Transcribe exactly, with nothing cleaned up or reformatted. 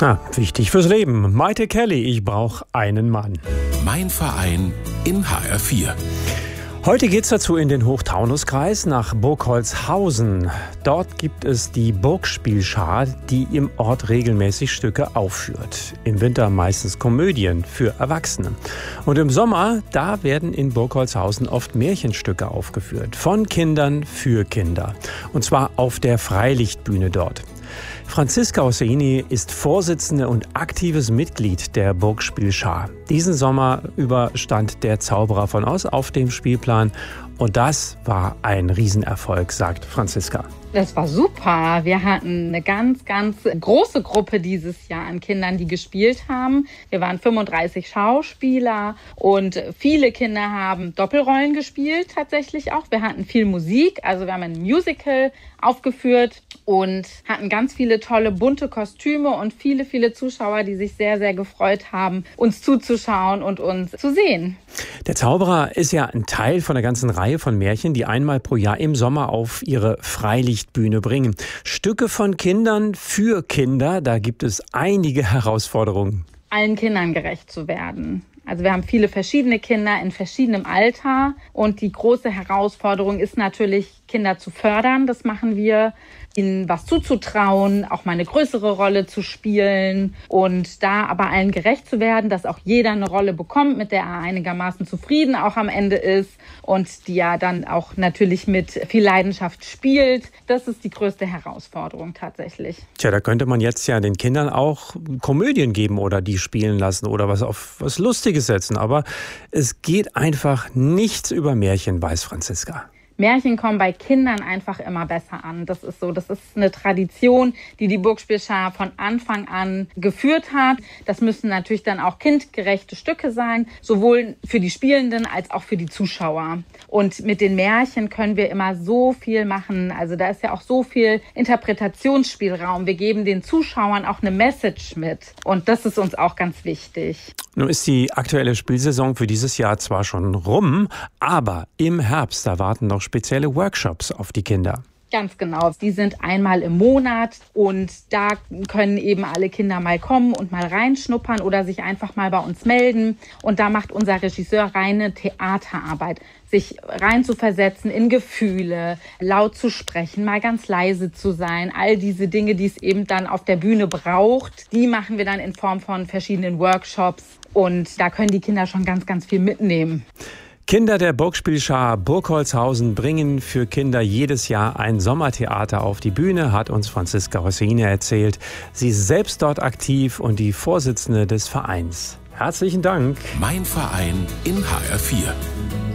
Ah, wichtig fürs Leben. Maite Kelly, ich brauche einen Mann. Mein Verein in H R vier. Heute geht's dazu in den Hochtaunuskreis nach Burgholzhausen. Dort gibt es die Burgspielschar, die im Ort regelmäßig Stücke aufführt. Im Winter meistens Komödien für Erwachsene. Und im Sommer, da werden in Burgholzhausen oft Märchenstücke aufgeführt. Von Kindern für Kinder. Und zwar auf der Freilichtbühne dort. Franziska Hosseini ist Vorsitzende und aktives Mitglied der Burgspielschar. Diesen Sommer über stand der Zauberer von Oz auf dem Spielplan. Und das war ein Riesenerfolg, sagt Franziska. Das war super. Wir hatten eine ganz, ganz große Gruppe dieses Jahr an Kindern, die gespielt haben. Wir waren fünfunddreißig Schauspieler und viele Kinder haben Doppelrollen gespielt tatsächlich auch. Wir hatten viel Musik, also wir haben ein Musical aufgeführt und hatten ganz viele tolle bunte Kostüme und viele, viele Zuschauer, die sich sehr, sehr gefreut haben, uns zuzuschauen und uns zu sehen. Der Zauberer ist ja ein Teil von der ganzen Reihe von Märchen, die einmal pro Jahr im Sommer auf ihre Freilichtbühne bringen. Stücke von Kindern für Kinder, da gibt es einige Herausforderungen. Allen Kindern gerecht zu werden. Also wir haben viele verschiedene Kinder in verschiedenem Alter und die große Herausforderung ist natürlich, Kinder zu fördern. Das machen wir, ihnen was zuzutrauen, auch mal eine größere Rolle zu spielen und da aber allen gerecht zu werden, dass auch jeder eine Rolle bekommt, mit der er einigermaßen zufrieden auch am Ende ist und die ja dann auch natürlich mit viel Leidenschaft spielt. Das ist die größte Herausforderung tatsächlich. Tja, da könnte man jetzt ja den Kindern auch Komödien geben oder die spielen lassen oder was auf was Lustiges setzen. Aber es geht einfach nichts über Märchen, weiß Franziska. Märchen kommen bei Kindern einfach immer besser an. Das ist so, das ist eine Tradition, die die Burgspielschar von Anfang an geführt hat. Das müssen natürlich dann auch kindgerechte Stücke sein, sowohl für die Spielenden als auch für die Zuschauer. Und mit den Märchen können wir immer so viel machen. Also da ist ja auch so viel Interpretationsspielraum. Wir geben den Zuschauern auch eine Message mit. Und das ist uns auch ganz wichtig. Nun ist die aktuelle Spielsaison für dieses Jahr zwar schon rum, aber im Herbst, da warten noch spezielle Workshops auf die Kinder. Ganz genau. Die sind einmal im Monat und da können eben alle Kinder mal kommen und mal reinschnuppern oder sich einfach mal bei uns melden. Und da macht unser Regisseur reine Theaterarbeit, sich reinzuversetzen in Gefühle, laut zu sprechen, mal ganz leise zu sein. All diese Dinge, die es eben dann auf der Bühne braucht, die machen wir dann in Form von verschiedenen Workshops. Und da können die Kinder schon ganz, ganz viel mitnehmen. Kinder der Burgspielschar Burgholzhausen bringen für Kinder jedes Jahr ein Sommertheater auf die Bühne, hat uns Franziska Hosseini erzählt. Sie ist selbst dort aktiv und die Vorsitzende des Vereins. Herzlichen Dank. Mein Verein in H R vier.